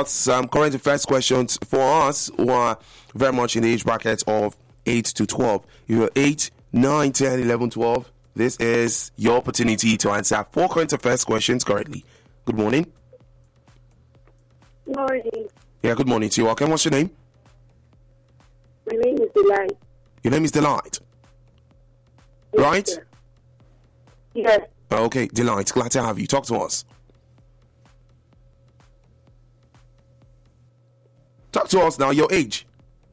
about some current affairs questions for us who are very much in the age bracket of 8 to 12. You're 8, 9, 10, 11, 12. This is your opportunity to answer 4 current affairs questions correctly. Good morning. Morning. Yeah, good morning to you. Okay, what's your name? My name is Delight. Your name is Delight. Right? Sir. Yes. Okay, Delight. Glad to have you. Talk to us. Talk to us now. Your age.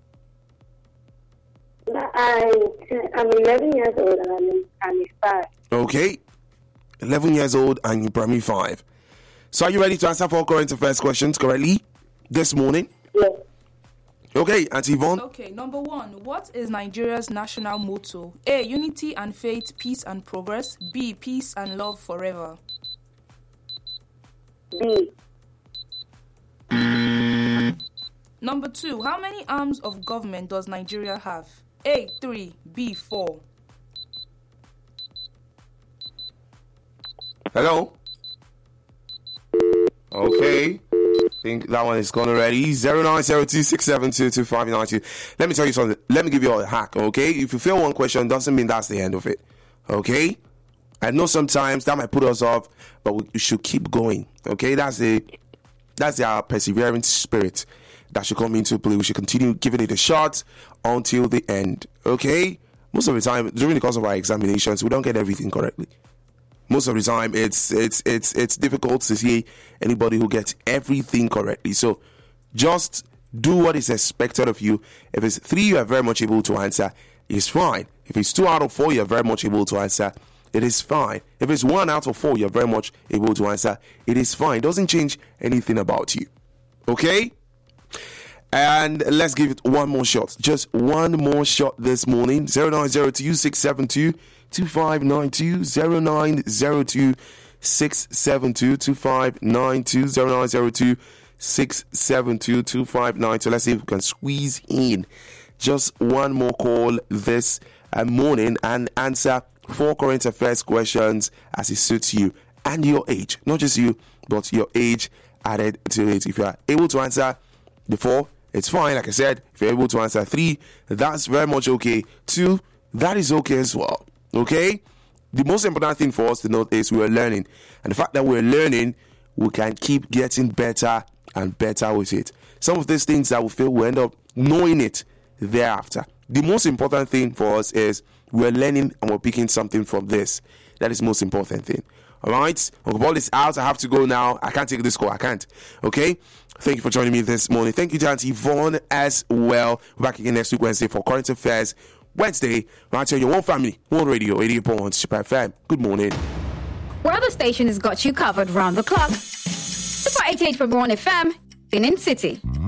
I'm 11 years old and I'm 5. Okay. 11 years old and you're primary 5. So are you ready to answer 4 current affairs questions correctly this morning? Yes. Okay, Auntie Yvonne. Okay, number 1. What is Nigeria's national motto? A. Unity and faith, peace and progress. B. Peace and love forever. B. Number 2. How many arms of government does Nigeria have? A. 3. B. 4. Hello? Okay. I think that one is gone already. 0902-672-2592. Let me tell you something. Let me give you a hack, okay? If you fail one question, doesn't mean that's the end of it. Okay? I know sometimes that might put us off, but we should keep going. Okay? That's our perseverance spirit that should come into play. We should continue giving it a shot until the end. Okay? Most of the time, during the course of our examinations, we don't get everything correctly. Most of the time, it's difficult to see anybody who gets everything correctly. So, just do what is expected of you. If it's 3, you are very much able to answer. It's fine. If it's 2 out of 4, you are very much able to answer. It is fine. If it's 1 out of 4, you're very much able to answer. It is fine. It doesn't change anything about you. Okay? And let's give it one more shot. Just one more shot this morning. 0902-672-2592. 0902-672-2592. 0902-672-2592. Let's see if we can squeeze in just one more call this morning and answer 4 current affairs questions as it suits you and your age. Not just you, but your age added to it. If you are able to answer the 4, it's fine. Like I said, if you're able to answer 3, that's very much okay. 2, that is okay as well. Okay? The most important thing for us to note is we're learning. And the fact that we're learning, we can keep getting better and better with it. Some of these things that we feel we end up knowing it thereafter. The most important thing for us is we're learning and we're picking something from this. That is the most important thing. Alright? Uncle Ball is out. I have to go now. I can't take this call. I can't. Okay? Thank you for joining me this morning. Thank you to Auntie Yvonne as well. We're back again next week, Wednesday, for Current Affairs Wednesday. Right here, your one family, one radio, 88.1 Super FM. Good morning. Where the station has got you covered round the clock. Super 88.1 FM, Benin City.